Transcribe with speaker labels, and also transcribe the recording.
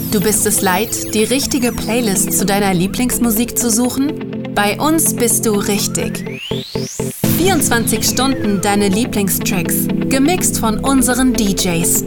Speaker 1: Du bist es leid, die richtige Playlist zu deiner Lieblingsmusik zu suchen? Bei uns bist du richtig. 24 Stunden deine Lieblingstracks, gemixt von unseren DJs.